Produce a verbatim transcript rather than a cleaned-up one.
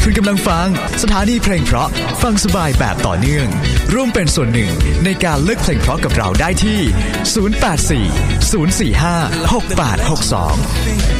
คุณกำลังฟังสถานีเพลงเพราะฟังสบายแบบต่อเนื่องร่วมเป็นส่วนหนึ่งในการเลือกเพลงเพราะกับเราได้ที่ศูนย์ แปด สี่ ศูนย์ สี่ ห้า หก แปด หก สอง